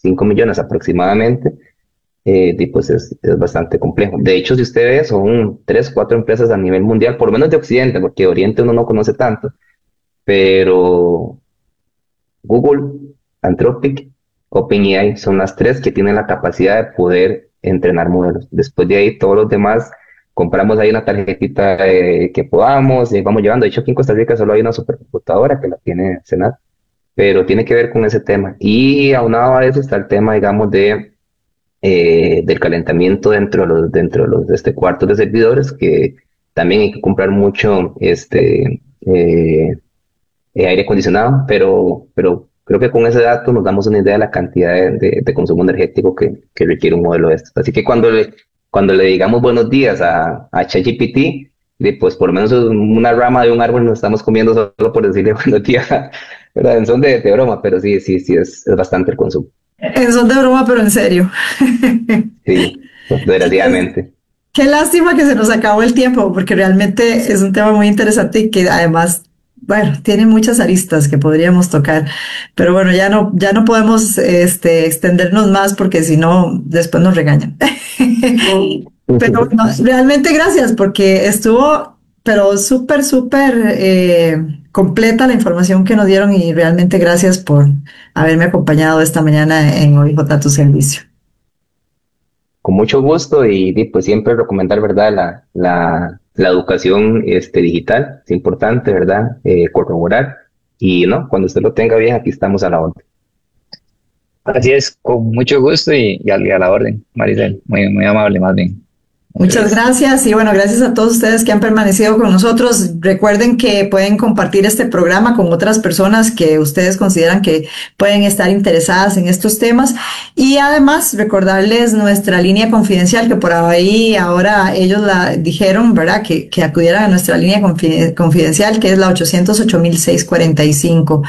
5 millones aproximadamente, pues es bastante complejo. De hecho, si usted ve, son 3, 4 empresas a nivel mundial, por lo menos de Occidente, porque de Oriente uno no conoce tanto, pero Google, Anthropic, OpenAI son las tres que tienen la capacidad de poder entrenar modelos. Después de ahí, todos los demás compramos ahí una tarjetita que podamos y vamos llevando. De hecho, aquí en Costa Rica solo hay una supercomputadora que la tiene Senat, pero tiene que ver con ese tema. Y aunado a eso está el tema, digamos, del calentamiento dentro de los cuartos de servidores, que también hay que comprar mucho aire acondicionado, pero creo que con ese dato nos damos una idea de la cantidad de consumo energético que requiere un modelo de estos. Así que cuando le digamos buenos días a ChatGPT, pues por lo menos una rama de un árbol nos estamos comiendo solo por decirle buenos días, ¿verdad? En son de broma, pero sí, sí, sí, es bastante el consumo. En son de broma, pero en serio. Sí, Qué, desgraciadamente. qué lástima que se nos acabó el tiempo, porque realmente es un tema muy interesante y que además, bueno, tiene muchas aristas que podríamos tocar, pero bueno, ya no podemos extendernos más porque si no, después nos regañan. Pero bueno, realmente gracias porque estuvo, pero súper, súper completa la información que nos dieron y realmente gracias por haberme acompañado esta mañana en OIJ Tu Servicio. Con mucho gusto y pues siempre recomendar, ¿verdad? La educación digital, es importante, ¿verdad? Corroborar y no, cuando usted lo tenga bien, aquí estamos a la orden. Así es, con mucho gusto y a la orden, Maricel. Muy, muy amable, más bien. Muchas Gracias. gracias y bueno, gracias a todos ustedes que han permanecido con nosotros. Recuerden que pueden compartir este programa con otras personas que ustedes consideran que pueden estar interesadas en estos temas y además recordarles nuestra línea confidencial que por ahí ahora ellos la dijeron, ¿verdad? Que acudieran a nuestra línea confidencial que es la 808.645.